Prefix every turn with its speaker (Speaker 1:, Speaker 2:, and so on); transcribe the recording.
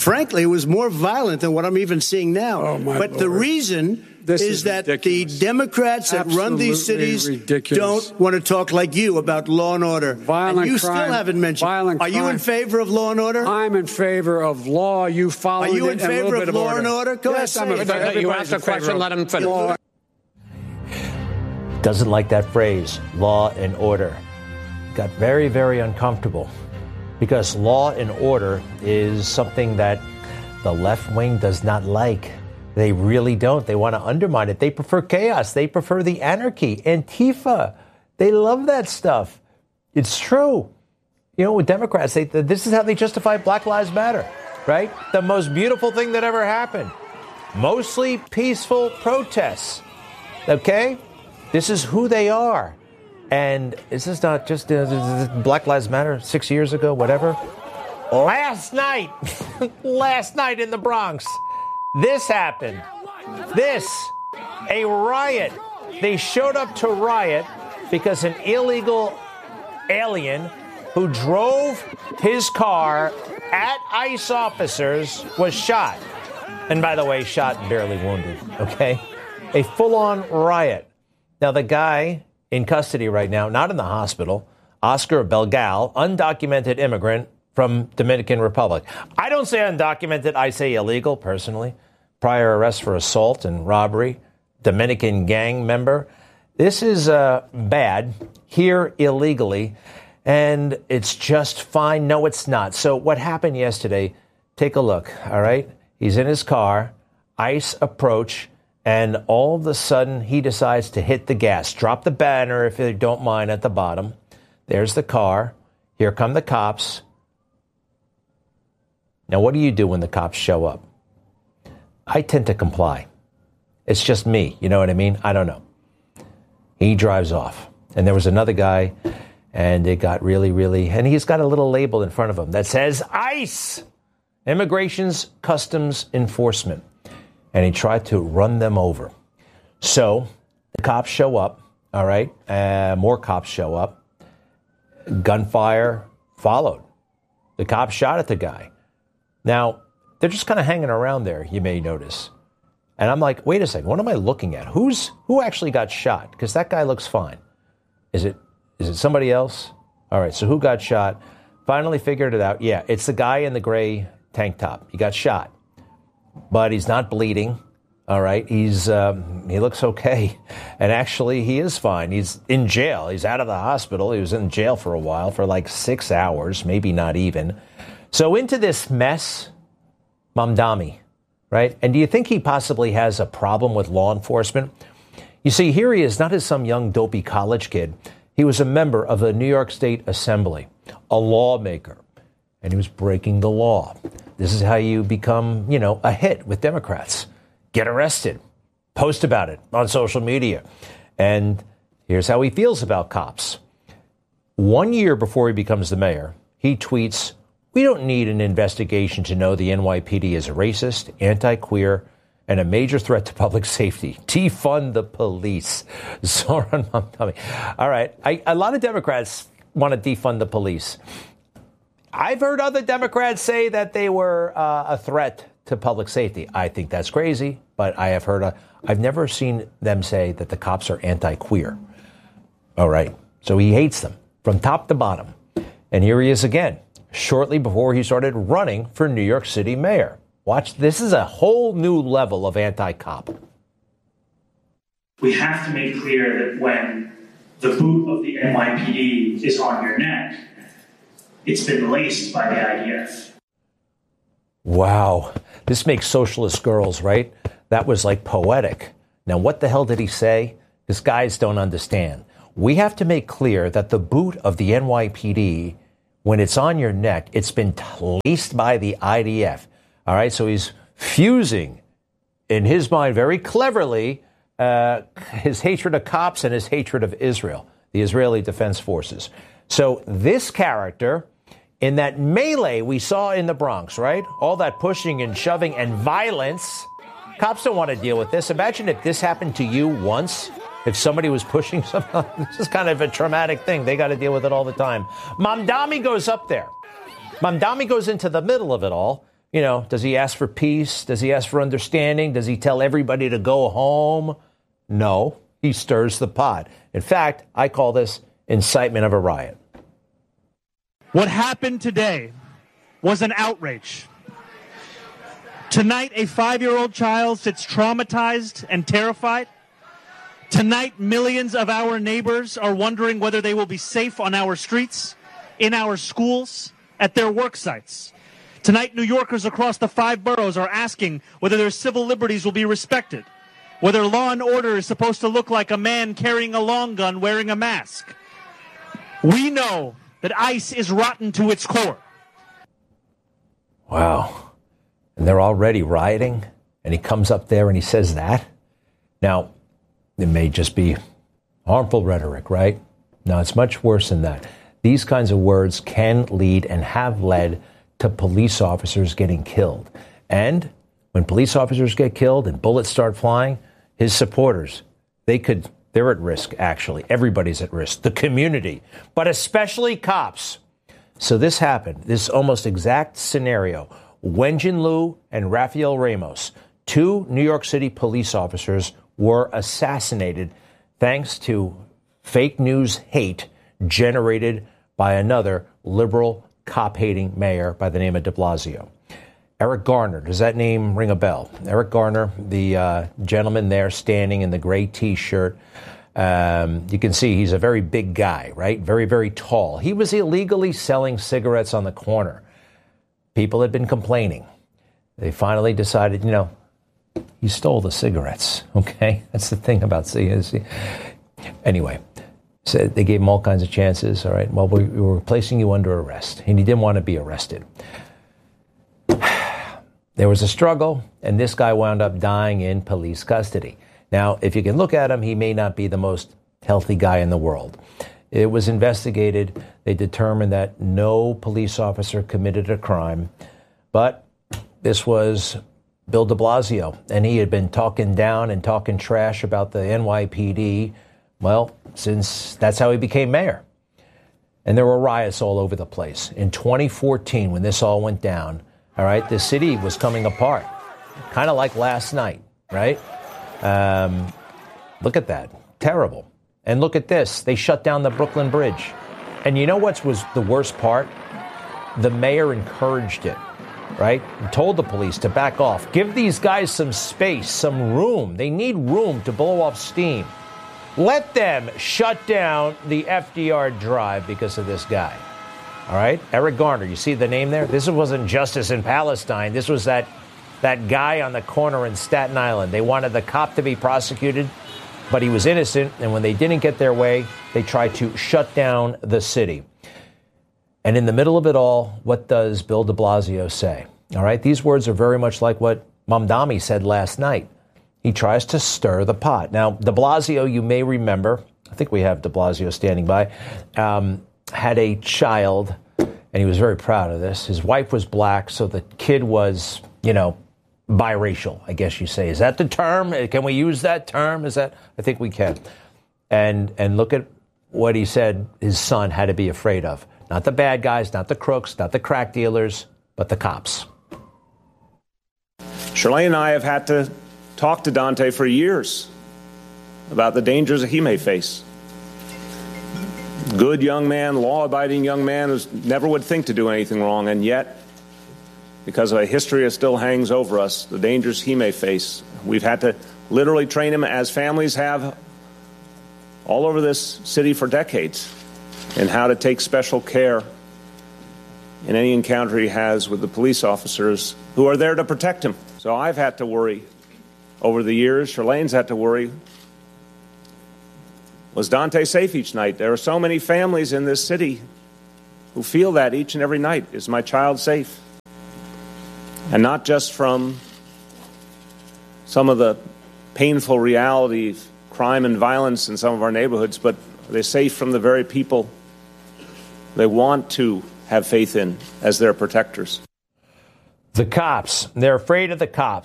Speaker 1: frankly, it was more violent than what I'm even seeing now.
Speaker 2: Oh, my
Speaker 1: but
Speaker 2: Lord.
Speaker 1: the reason is that
Speaker 2: ridiculous.
Speaker 1: the Democrats that run these cities don't want to talk like you about law and order.
Speaker 2: Violent
Speaker 1: and you
Speaker 2: crime,
Speaker 1: still haven't mentioned. Are you in favor of law and order?
Speaker 2: I'm in favor of law. You follow it.
Speaker 1: Are you in favor of law and order? Go
Speaker 2: yes,
Speaker 1: ahead.
Speaker 2: I'm in
Speaker 3: You asked a question, let him finish.
Speaker 4: Doesn't like that phrase, law and order. Got very, very uncomfortable because law and order is something that the left wing does not like. They really don't. They want to undermine it. They prefer chaos. They prefer the anarchy. Antifa. They love that stuff. It's true. You know, with Democrats, this is how they justify Black Lives Matter, right? The most beautiful thing that ever happened. Mostly peaceful protests. Okay? This is who they are. And this is not just Black Lives Matter 6 years ago, whatever. Last night in the Bronx, this happened. A riot. They showed up to riot because an illegal alien who drove his car at ICE officers was shot. And by the way, shot and barely wounded, okay? A full-on riot. Now, the guy in custody right now, not in the hospital, Oscar Belgal, undocumented immigrant from Dominican Republic. I don't say undocumented, I say illegal, personally. Prior arrest for assault and robbery, Dominican gang member. This is bad, here illegally, and it's just fine. No, it's not. So what happened yesterday, take a look, all right? He's in his car, ICE approach, and all of a sudden he decides to hit the gas. Drop the banner, if you don't mind, at the bottom. There's the car. Here come the cops. Now, what do you do when the cops show up? I tend to comply. It's just me. You know what I mean? I don't know. He drives off. And there was another guy, and it got really, and he's got a little label in front of him that says ICE, Immigration's Customs Enforcement. And he tried to run them over. So the cops show up, all right? More cops show up. Gunfire followed. The cops shot at the guy. Now, they're just kind of hanging around there, you may notice. And I'm like, wait a second, what am I looking at? Who actually got shot? Because that guy looks fine. Is it somebody else? All right, so who got shot? Finally figured it out. Yeah, it's the guy in the gray tank top. He got shot. But he's not bleeding. All right, he looks okay. And actually, he is fine. He's in jail. He's out of the hospital. He was in jail for a while, for like 6 hours, maybe not even. So into this mess, Mamdani, right? And do you think he possibly has a problem with law enforcement? You see, here he is, not as some young dopey college kid. He was a member of the New York State Assembly, a lawmaker, and he was breaking the law. This is how you become, a hit with Democrats. Get arrested. Post about it on social media. And here's how he feels about cops. 1 year before he becomes the mayor, he tweets, "We don't need an investigation to know the NYPD is racist, anti-queer, and a major threat to public safety. Defund the police." Zohran Mamdani. All right. A lot of Democrats want to defund the police. I've heard other Democrats say that they were a threat to public safety. I think that's crazy, but I've never seen them say that the cops are anti-queer. All right. So he hates them from top to bottom. And here he is again, shortly before he started running for New York City mayor. Watch, this is a whole new level of anti-cop.
Speaker 5: We have to make clear that when the boot of the NYPD is on your neck, it's been laced by the IDF.
Speaker 4: Wow. This makes socialist girls, right? That was like poetic. Now, what the hell did he say? These guys don't understand. We have to make clear that the boot of the NYPD, when it's on your neck, it's been laced by the IDF. All right, so he's fusing, in his mind, very cleverly, his hatred of cops and his hatred of Israel, the Israeli Defense Forces. So this character, in that melee we saw in the Bronx, right? All that pushing and shoving and violence. Cops don't want to deal with this. Imagine if this happened to you once. If somebody was pushing someone, this is kind of a traumatic thing. They got to deal with it all the time. Mamdani goes up there. Mamdani goes into the middle of it all does he ask for peace? Does he ask for understanding? Does he tell everybody to go home? No, he stirs the pot. In fact, I call this incitement of a riot.
Speaker 6: What happened today was an outrage. Tonight, a 5-year-old child sits traumatized and terrified. Tonight, millions of our neighbors are wondering whether they will be safe on our streets, in our schools, at their work sites. Tonight, New Yorkers across the 5 boroughs are asking whether their civil liberties will be respected, whether law and order is supposed to look like a man carrying a long gun wearing a mask. We know that ICE is rotten to its core.
Speaker 4: Wow. And they're already rioting, and he comes up there and he says that. Now, it may just be harmful rhetoric, right? No, it's much worse than that. These kinds of words can lead and have led to police officers getting killed. And when police officers get killed and bullets start flying, his supporters, they're at risk, actually. Everybody's at risk. The community, but especially cops. So this happened, this almost exact scenario. Wenjin Liu and Rafael Ramos, 2 New York City police officers, were assassinated thanks to fake news hate generated by another liberal cop-hating mayor by the name of de Blasio. Eric Garner, does that name ring a bell? Eric Garner, the gentleman there standing in the gray T-shirt. You can see he's a very big guy, right? Very, very tall. He was illegally selling cigarettes on the corner. People had been complaining. They finally decided, he stole the cigarettes, okay? That's the thing about cigarettes. Anyway, so they gave him all kinds of chances. All right, well, we were placing you under arrest, and he didn't want to be arrested. There was a struggle, and this guy wound up dying in police custody. Now, if you can look at him, he may not be the most healthy guy in the world. It was investigated. They determined that no police officer committed a crime, but this was Bill de Blasio, and he had been talking down and talking trash about the NYPD, well, since that's how he became mayor. And there were riots all over the place. In 2014, when this all went down, all right, the city was coming apart, kind of like last night, right? Look at that. Terrible. And look at this. They shut down the Brooklyn Bridge. And you know what was the worst part? The mayor encouraged it, right? He told the police to back off. Give these guys some space, some room. They need room to blow off steam. Let them shut down the FDR Drive because of this guy. All right? Eric Garner, you see the name there? This wasn't Justice in Palestine. This was that guy on the corner in Staten Island. They wanted the cop to be prosecuted, but he was innocent. And when they didn't get their way, they tried to shut down the city. And in the middle of it all, what does Bill de Blasio say? All right? These words are very much like what Mamdani said last night. He tries to stir the pot. Now, de Blasio, you may remember, I think we have de Blasio standing by, had a child, and he was very proud of this. His wife was black, so the kid was, biracial, I guess you say. Is that the term? Can we use that term? I think we can. And look at what he said his son had to be afraid of. Not the bad guys, not the crooks, not the crack dealers, but the cops.
Speaker 7: Shirlane and I have had to talk to Dante for years about the dangers that he may face. Good young man, law-abiding young man who never would think to do anything wrong, and yet, because of a history that still hangs over us, the dangers he may face. We've had to literally train him, as families have all over this city for decades, in how to take special care in any encounter he has with the police officers who are there to protect him. So I've had to worry over the years. Shirlane's had to worry. Was Dante safe each night? There are so many families in this city who feel that each and every night. Is my child safe? And not just from some of the painful reality of crime and violence in some of our neighborhoods, but are they safe from the very people they want to have faith in as their protectors?
Speaker 4: The cops, they're afraid of the cops.